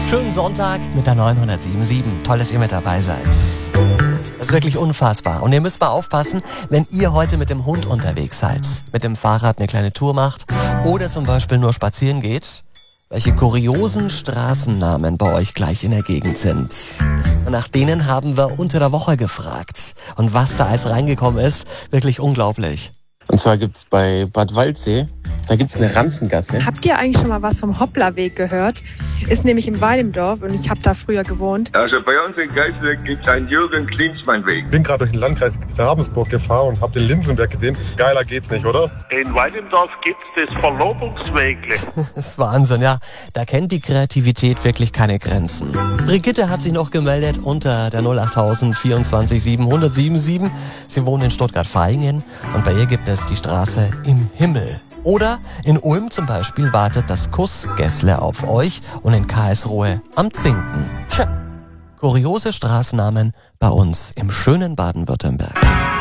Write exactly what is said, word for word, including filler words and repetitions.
Schönen Sonntag mit der neunhundertsieben Komma sieben. Toll, dass ihr mit dabei seid. Das ist wirklich unfassbar. Und ihr müsst mal aufpassen, wenn ihr heute mit dem Hund unterwegs seid, mit dem Fahrrad eine kleine Tour macht oder zum Beispiel nur spazieren geht, welche kuriosen Straßennamen bei euch gleich in der Gegend sind. Und nach denen haben wir unter der Woche gefragt. Und was da alles reingekommen ist, wirklich unglaublich. Und zwar gibt's bei Bad Waldsee, da gibt's eine Ranzengasse. Habt ihr eigentlich schon mal was vom Hopplerweg gehört? Ist nämlich im Weidemdorf und ich habe da früher gewohnt. Also bei uns in Geiselberg gibt es einen Jürgen-Klinsmann-Weg. Ich bin gerade durch den Landkreis Ravensburg gefahren und habe den Linsenberg gesehen. Geiler geht's nicht, oder? In Weidemdorf gibt es das Verlobungswegle. Das ist Wahnsinn, ja. Da kennt die Kreativität wirklich keine Grenzen. Brigitte hat sich noch gemeldet unter der null acht null vierundzwanzig siebenhundert siebenundsiebzig. Sie wohnt in Stuttgart-Vaihingen und bei ihr gibt es die Straße im Himmel. Oder in Ulm zum Beispiel wartet das Kussgässle auf euch und in Karlsruhe am Zinken. Tja, kuriose Straßennamen bei uns im schönen Baden-Württemberg.